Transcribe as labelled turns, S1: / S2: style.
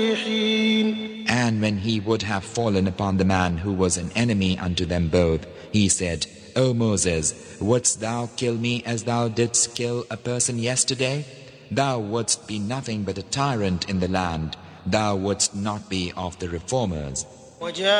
S1: And when he would have fallen upon the man who was an enemy unto them both, he said, O Moses, wouldst thou kill me as thou didst kill a person yesterday? Thou wouldst be nothing but a tyrant in the land. Thou wouldst not be of the reformers.